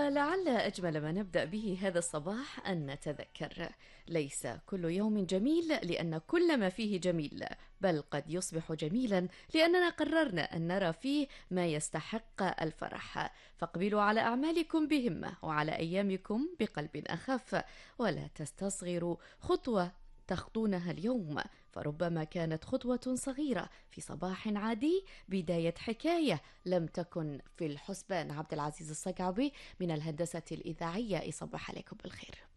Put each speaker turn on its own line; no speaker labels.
ولعل أجمل ما نبدأ به هذا الصباح أن نتذكر ليس كل يوم جميل لأن كل ما فيه جميل، بل قد يصبح جميلا لأننا قررنا أن نرى فيه ما يستحق الفرح. فاقبلوا على أعمالكم بهمة وعلى أيامكم بقلب أخف، ولا تستصغروا خطوة تخطونها اليوم، فربما كانت خطوة صغيرة في صباح عادي بداية حكاية لم تكن في الحسبان. عبد العزيز الصقعبي من الهندسة الإذاعية يصبح عليكم بالخير.